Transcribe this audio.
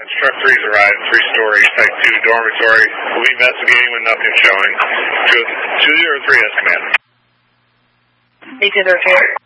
Truck 3's arrived, 3-story, Type 2 dormitory. We'll be investigating with nothing showing. 203 as command. 803.